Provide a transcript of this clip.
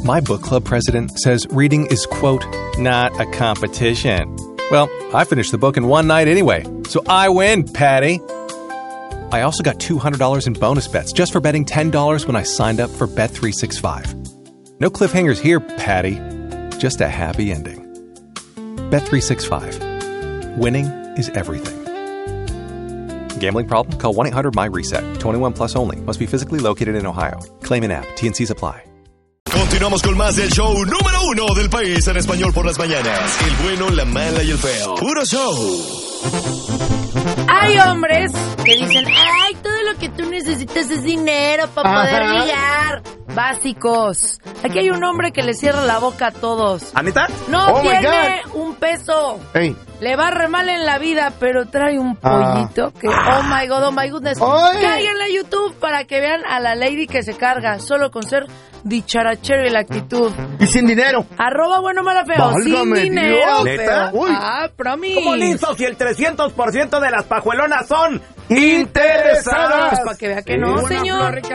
My book club president says reading is, quote, not a competition. Well, I finished the book in one night anyway, so I win, Patty. I also got $200 in bonus bets just for betting $10 when I signed up for Bet365. No cliffhangers here, Patty. Just a happy ending. Bet365. Winning is everything. Gambling problem? Call 1-800-MY-RESET. 21 plus only. Must be physically located in Ohio. Claim in app. T&Cs apply. Continuamos con más del show número 1 del país en español por las mañanas. El bueno, la mala y el feo. Puro show. Hay hombres que dicen, ay, todo lo que tú necesitas es dinero para poder ligar. Básicos. Aquí hay un hombre que le cierra la boca a todos. ¿A neta? No tiene un peso. Ey. Le va re mal en la vida, pero trae un pollito que, oh my God, oh my goodness. Cáiganle a YouTube para que vean a la lady que se carga solo con ser dicharachero y la actitud. Y sin dinero. @, bueno, mala, feo. Válgame Sin dinero, Dios. ¿Neta? feo. Uy. Promis. ¿Cómo listo si el 300% de las pajuelonas son interesadas? Pues para que vea que no, Una señor.